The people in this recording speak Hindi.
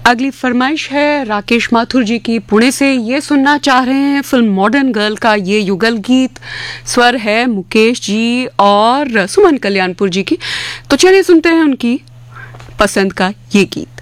अगली फरमाइश है राकेश माथुर जी की पुणे से। ये सुनना चाह रहे हैं फिल्म मॉडर्न गर्ल का ये युगल गीत। स्वर है मुकेश जी और सुमन कल्याणपुर जी की। तो चलिए सुनते हैं उनकी पसंद का ये गीत।